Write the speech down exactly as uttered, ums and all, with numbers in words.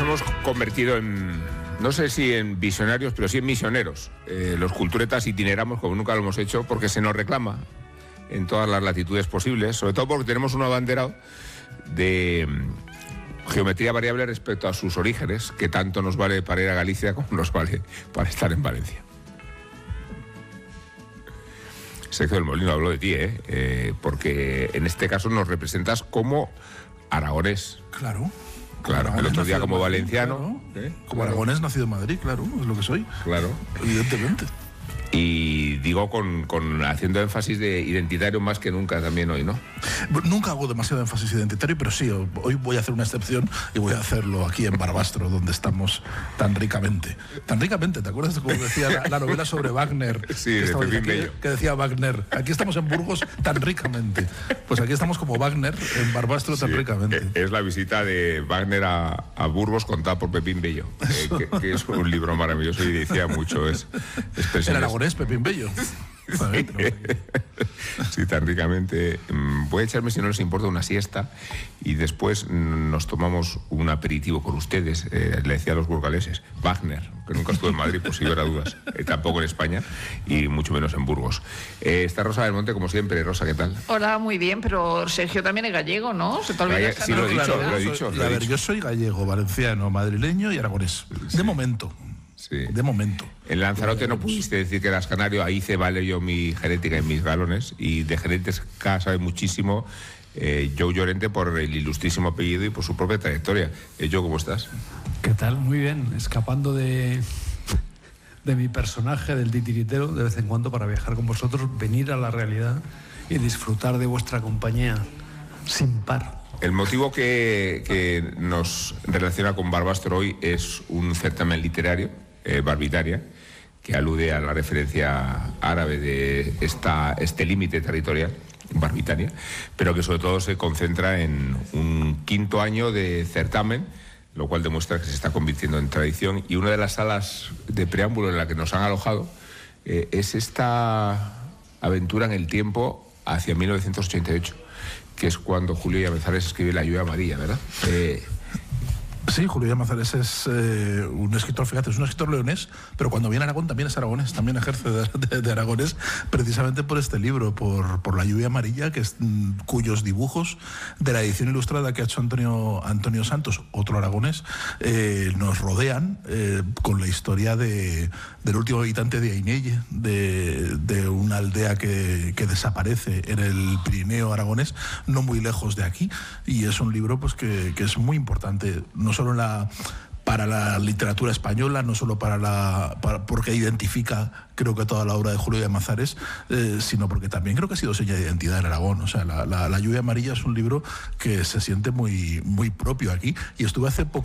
hemos convertido en, no sé si en visionarios, pero sí en misioneros. Eh, los culturetas itineramos como nunca lo hemos hecho porque se nos reclama en todas las latitudes posibles, sobre todo porque tenemos un abanderado de geometría variable respecto a sus orígenes, que tanto nos vale para ir a Galicia como nos vale para estar en Valencia. Sergio del Molino, hablo de ti, ¿eh? Eh, porque en este caso nos representas como aragonés. Claro. Claro, Aragonés, el otro día como Madrid, valenciano. Claro. ¿eh? Como Claro. aragonés nacido en Madrid, claro, es lo que soy. Claro. Evidentemente. Y digo con, con haciendo énfasis de identitario más que nunca también hoy, ¿no? Nunca hago demasiado énfasis identitario, pero sí, hoy voy a hacer una excepción y voy a hacerlo aquí en Barbastro, donde estamos tan ricamente. Tan ricamente, ¿te acuerdas de cómo decía la, la novela sobre Wagner? Sí, que de Pepín aquí, Bello. que decía Wagner, aquí estamos en Burgos tan ricamente. Pues aquí estamos como Wagner en Barbastro tan Sí, ricamente. es la visita de Wagner a, a Burgos contada por Pepín Bello, eh, que, que es un libro maravilloso y decía mucho. Es, es El aragonés Pepín Bello. Sí, sí, tan ricamente. Voy a echarme, si no les importa, una siesta y después nos tomamos un aperitivo con ustedes. Eh, le decía a los burgaleses, Wagner, que nunca estuvo en Madrid, por si hubiera dudas, eh, tampoco en España y mucho menos en Burgos. Eh, está Rosa del Monte, como siempre. Rosa, ¿qué tal? Hola, muy bien, pero Sergio también es gallego, ¿no? Se te olvida Galle- esa sí, lo he dicho, nacionalidad. lo he dicho. Y lo a he ver, dicho. yo soy gallego, valenciano, madrileño y aragonés. Sí. De momento. Sí. De momento. En Lanzarote no pudiste decir que eras canario, ahí hice vale yo mi genética y mis galones, y de genética sabe muchísimo eh, Joe Llorente por el ilustrísimo apellido y por su propia trayectoria. Eh, Joe, ¿cómo estás? ¿Qué tal? Muy bien, escapando de, de mi personaje, del titiritero, de vez en cuando para viajar con vosotros, venir a la realidad y disfrutar de vuestra compañía sin par. El motivo que, que nos relaciona con Barbastro hoy es un certamen literario, eh, Barbitaria, que alude a la referencia árabe de esta, este límite territorial, Barbitaria, pero que sobre todo se concentra en un quinto año de certamen, lo cual demuestra que se está convirtiendo en tradición. Y una de las salas de preámbulo en la que nos han alojado eh, es esta aventura en el tiempo hacia mil novecientos ochenta y ocho, que es cuando Julio Llamazares escribe La lluvia amarilla, ¿verdad? Eh, Sí, Julio Llamazares es eh, un escritor, fíjate, es un escritor leonés, pero cuando viene a Aragón también es aragonés, también ejerce de, de, de aragonés, precisamente por este libro, por, por La lluvia amarilla, que es, mm, cuyos dibujos de la edición ilustrada que ha hecho Antonio, Antonio Santos, otro aragonés, eh, nos rodean eh, con la historia de, del último habitante de Ainelle, de, de una aldea que, que desaparece en el Pirineo aragonés, no muy lejos de aquí, y es un libro pues que, que es muy importante, no solo en la, para la literatura española, no solo para la, para, porque identifica, creo que toda la obra de Julio Llamazares, eh, sino porque también creo que ha sido seña de identidad en Aragón. O sea, la, la, la lluvia amarilla es un libro que se siente muy, muy propio aquí. Y estuve hace poco